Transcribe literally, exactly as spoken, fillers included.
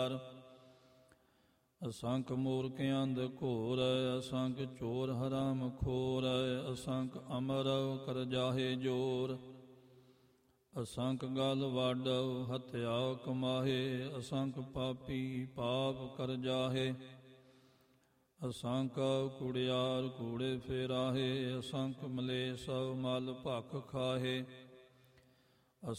ਅਸੰਖ ਮੂਰਖ ਅੰਧ ਘੋਰ, ਅਸੰਖ ਚੋਰ ਹਰਾਮ ਖੋਰ, ਅਸੰਖ ਅਮਰ ਕਰ ਜਾਹੇ ਜੋਰ, ਅਸੰਖ ਗਲ ਵੱਡ ਹਤਿਆ ਕਮਾਹੇ, ਅਸੰਖ ਪਾਪੀ ਪਾਪ ਕਰ ਜਾਹੇ, ਅਸੰਖ ਕੁੜਿਆਰ ਕੂੜੇ ਫੇਰਾਹੇ, ਅਸੰਖ ਮਲੇਸ ਮਲ ਭਖ ਖਾਹੇ।